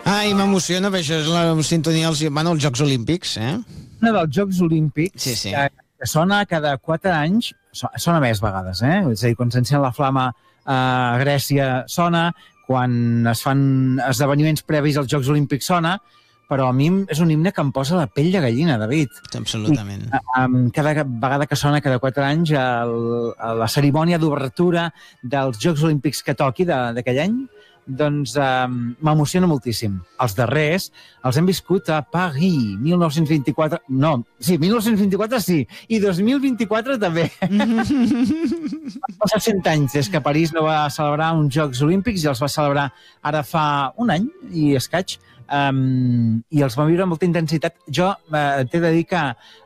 Ai, m'emociona, perquè això és la sintonia dels Jocs Olímpics, Una dels Jocs Olímpics Sí. que sona cada 4 anys, sona més vegades, és a dir, quan s'encén la flama a Grècia sona, quan es fan esdeveniments previs als Jocs Olímpics sona, però a mi és un himne que em posa la pell de gallina, David. Absolutament. Cada vegada que sona, cada 4 anys, a la cerimònia d'obertura dels Jocs Olímpics que toqui d'aquell any, doncs m'emociona moltíssim. Els darrers els hem viscut a Paris, 1924... No, sí, 1924 sí, i 2024 també. Van passar 100 anys des que París no va celebrar uns Jocs Olímpics i els va celebrar ara fa un any i escaig, i els va viure amb molta intensitat. Jo t'he de dir que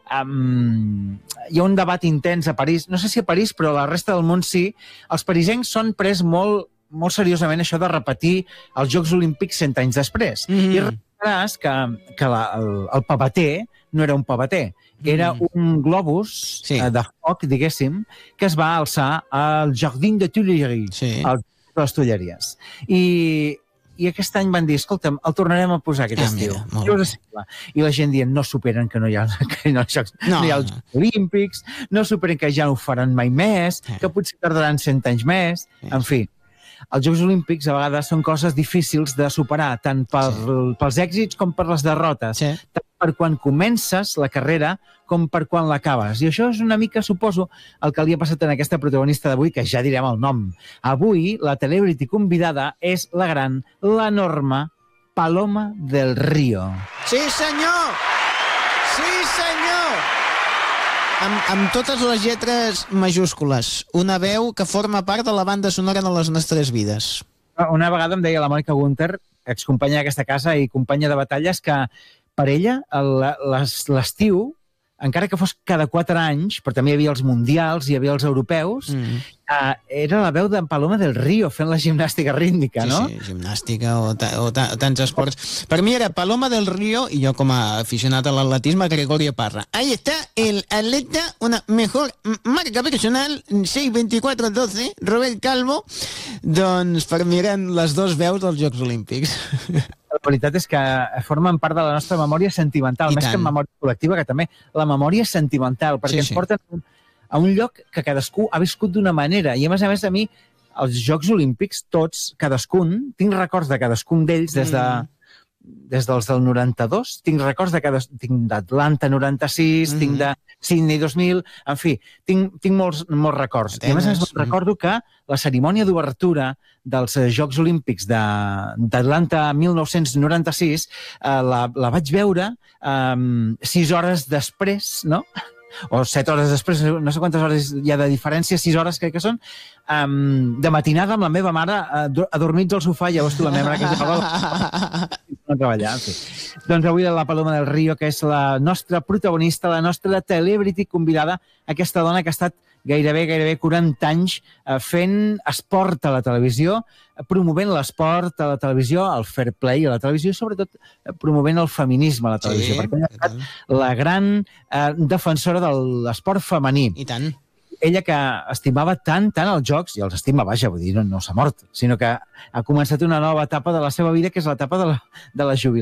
hi ha un debat intens a París, no sé si a París, però a la resta del món sí. Els parisencs s'han pres molt seriosament això de repetir els Jocs Olímpics 100 anys després. I recordaràs que el pavater no era un pavater, era un globus de foc, diguéssim, que es va alçar al Jardin de Tuileries, al de les Tulleries. I aquest any van dir, escolta'm, el tornarem a posar aquest estiu. I la gent dient, no superen que no hi ha els Jocs Olímpics, no superen que ja no ho faran mai més, que potser tardaran 100 anys més, en fi. Els Jocs Olímpics a vegades són coses difícils de superar, tant pels èxits com per les derrotes, tant per quan comences la carrera com per quan l'acabes. I això és una mica, suposo, el que li ha passat a aquesta protagonista d'avui, que ja direm el nom. Avui, la celebrity convidada és la gran, l'enorme Paloma del Río. Sí, senyor! Sí, senyor! Amb totes les lletres majúscules. Una veu que forma part de la banda sonora de les nostres vides. Una vegada em deia la Mònica Gunter, excompanya d'aquesta casa i companya de batalles, que per ella l'estiu, encara que fos cada 4 anys, però també hi havia els mundials, hi havia els europeus, era la veu d'en Paloma del Río fent la gimnàstica rítmica, no? Sí, gimnàstica o tants esports. Per mi era Paloma del Río, i jo com a aficionat a l'atletisme, Gregorio Parra. Ahí está el atleta, una mejor marca personal, 6'24'12", Robert Calvo. Doncs per mi eren les dues veus dels Jocs Olímpics. La veritat és que formen part de la nostra memòria sentimental, més que en memòria col·lectiva, que també la memòria sentimental, perquè ens porten a un lloc que cadascú ha viscut d'una manera. I a més, a mi, els Jocs Olímpics, tots, cadascun, tinc records de cadascun d'ells des dels del 92, tinc records d'Atlanta 96, tinc de Sydney 2000, en fi, tinc molts records. I a més, recordo que la cerimònia d'obertura dels Jocs Olímpics d'Atlanta 1996 la vaig veure 6 hores després, no?, o 7 hores després, no sé quantes hores hi ha de diferència, 6 hores crec que són, de matinada amb la meva mare adormits al sofà, llavors la meva mare que no treballar, en fi. Doncs avui la Paloma del Río, que és la nostra protagonista, la nostra celebrity convidada, aquesta dona que ha estat gairebé 40 anys fent esport a la televisió, promovent l'esport a la televisió, el fair play a la televisió i sobretot promovent el feminisme a la televisió, perquè ella ha estat la gran defensora de l'esport femení. I tant. Ella que estimava tant els jocs, i els estima, vaja, vull dir, no s'ha mort, sinó que ha començat una nova etapa de la seva vida, que és l'etapa de la jubilació.